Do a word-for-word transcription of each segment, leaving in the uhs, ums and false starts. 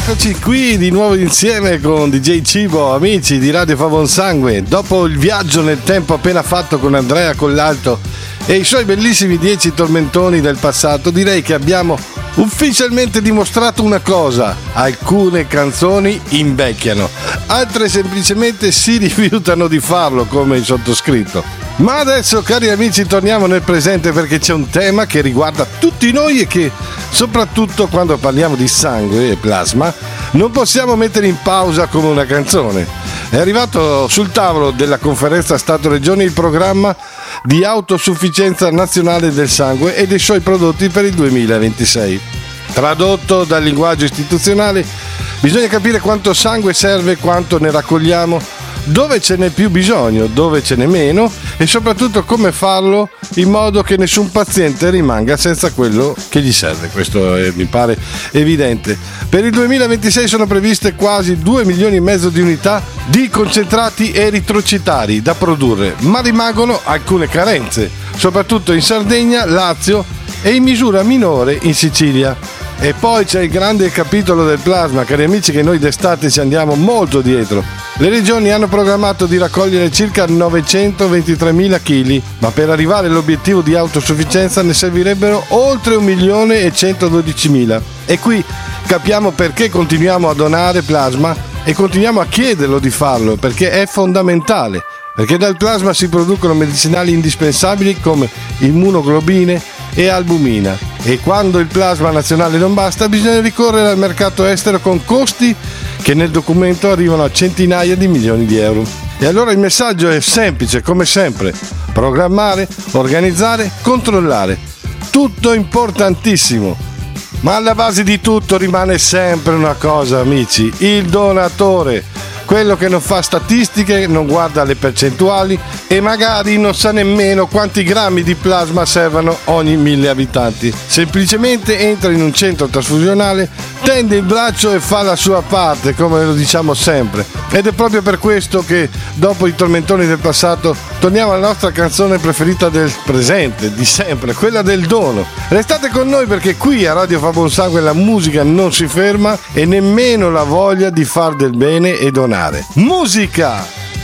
Eccoci qui di nuovo insieme con D J Cibo, amici di Radio Fa Buon Sangue. Dopo il viaggio nel tempo appena fatto con Andrea Collalto e i suoi bellissimi dieci tormentoni del passato, direi che abbiamo ufficialmente dimostrato una cosa: alcune canzoni invecchiano, altre semplicemente si rifiutano di farlo, come il sottoscritto. Ma adesso, cari amici, torniamo nel presente, perché c'è un tema che riguarda tutti noi e che, soprattutto quando parliamo di sangue e plasma, non possiamo mettere in pausa come una canzone. È arrivato sul tavolo della conferenza Stato-Regioni il programma di autosufficienza nazionale del sangue e dei suoi prodotti per il duemilaventisei. Tradotto dal linguaggio istituzionale, bisogna capire quanto sangue serve e quanto ne raccogliamo, dove ce n'è più bisogno, dove ce n'è meno e soprattutto come farlo in modo che nessun paziente rimanga senza quello che gli serve. Questo è, mi pare evidente. Per il duemilaventisei sono previste quasi due milioni e mezzo di unità di concentrati eritrocitari da produrre, ma rimangono alcune carenze, soprattutto in Sardegna, Lazio e in misura minore in Sicilia. E poi c'è il grande capitolo del plasma, cari amici, che noi d'estate ci andiamo molto dietro. Le regioni hanno programmato di raccogliere circa novecentoventitremila chili, ma per arrivare all'obiettivo di autosufficienza ne servirebbero oltre un milione e centododicimila. E qui capiamo perché continuiamo a donare plasma e continuiamo a chiederlo di farlo, perché è fondamentale. Perché dal plasma si producono medicinali indispensabili come immunoglobine e albumina, e quando il plasma nazionale non basta bisogna ricorrere al mercato estero con costi che nel documento arrivano a centinaia di milioni di euro. E allora il messaggio è semplice, come sempre: programmare, organizzare, controllare. Tutto importantissimo. Ma alla base di tutto rimane sempre una cosa, amici: il donatore. Quello che non fa statistiche, non guarda le percentuali e magari non sa nemmeno quanti grammi di plasma servano ogni mille abitanti. Semplicemente entra in un centro trasfusionale, tende il braccio e fa la sua parte, come lo diciamo sempre. Ed è proprio per questo che, dopo i tormentoni del passato, torniamo alla nostra canzone preferita del presente, di sempre, quella del dono. Restate con noi, perché qui a Radio Fa Buon Sangue la musica non si ferma e nemmeno la voglia di far del bene e donare. Musica!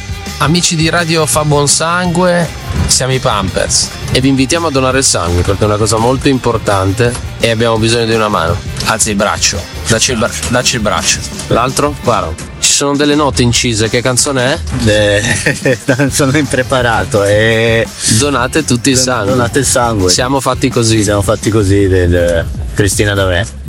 Amici di Radio Fa Buon Sangue, siamo i Pampers e vi invitiamo a donare il sangue, perché è una cosa molto importante e abbiamo bisogno di una mano. Alza il braccio, dacci il, bra- dacci il braccio. L'altro? Guarda, ci sono delle note incise. Che canzone è? Eh, sono impreparato e... Donate tutti il sangue. Donate il sangue. Siamo fatti così. Siamo fatti così del Cristina D'Avè.